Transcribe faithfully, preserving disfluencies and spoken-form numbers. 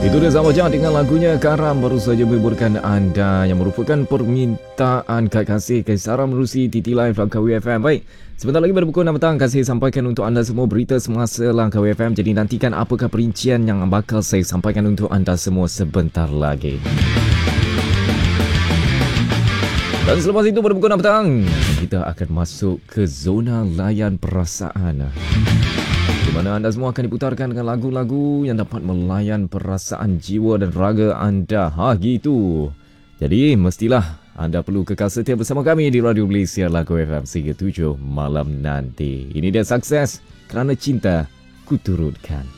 Itu dia Zama Jah dengan lagunya Karam baru saja menghiburkan anda yang merupakan permintaan Kak Kasih Kaisara menerusi T T Live Langkawi F M. Baik, sebentar lagi pada pukul enam petang Kasih sampaikan untuk anda semua berita semasa Langkawi F M. Jadi nantikan apakah perincian yang bakal saya sampaikan untuk anda semua sebentar lagi. Dan selepas itu pada pukul enam petang kita akan masuk ke zona layan perasaan, di mana anda semua akan diputarkan dengan lagu-lagu yang dapat melayan perasaan jiwa dan raga anda. Ha gitu. Jadi mestilah anda perlu kekal setia bersama kami di Radio Malaysia Langkawi F M sehingga tujuh malam nanti. Ini dia Sukses Kerana Cinta Kuturutkan.